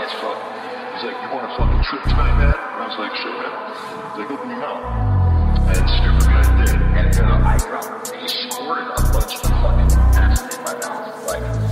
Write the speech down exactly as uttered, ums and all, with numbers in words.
as fuck. He's like, you want a fucking trip tonight, man? And I was like, sure, man. He's like, open your mouth. And stupid me, I did. And then I dropped